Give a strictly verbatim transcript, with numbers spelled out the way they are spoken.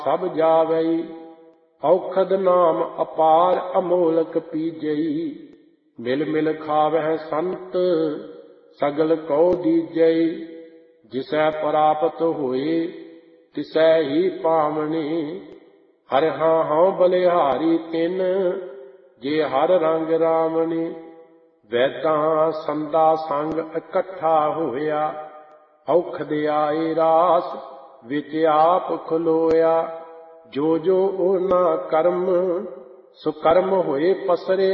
ਸਭ ਜਾਵਈ। ਔਖਦ ਨਾਮ ਅਪਾਰ ਅਮੋਲਕ ਪੀਜਈ। ਮਿਲ ਮਿਲ ਖਾਵਹਿ ਸੰਤ ਸਗਲ ਕਉ ਦੀਜਈ। ਜਿਸੈ ਪ੍ਰਾਪਤ ਹੋਏ ਤਿਸੈ ਹੀ ਪਾਵਣੀ। ਹਰਿ ਹਾਂ ਹਉ ਬਲਿਹਾਰੀ ਤਿਨ ਜੇ ਹਰ ਰੰਗ ਰਾਵਣੀ। ਵੈਦਾਂ ਸੰਦਾ ਸੰਗ ਇਕੱਠਾ ਹੋਇਆ। ਔਖਦ ਆਏ ਰਾਸ ਵਿੱਚ ਆਪ ਖਲੋਇਆ। ਜੋ ਜੋ ਉਹਨਾਂ ਕਰਮ ਸੁਕਰਮ ਹੋਏ ਪਸਰੇ